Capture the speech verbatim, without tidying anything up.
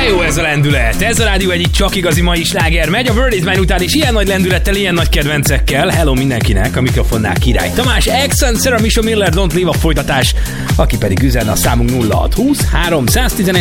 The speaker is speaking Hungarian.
Jó ez a lendület, ez a rádió egyik csak igazi mai sláger megy, a World Is Mine után is ilyen nagy lendülettel, ilyen nagy kedvencekkel. Hello mindenkinek, a mikrofonnál Király Tamás, Exxon, Sarah Michelle Miller, Don't Leave a folytatás, aki pedig üzen a számunk nulla hat húsz három egy egy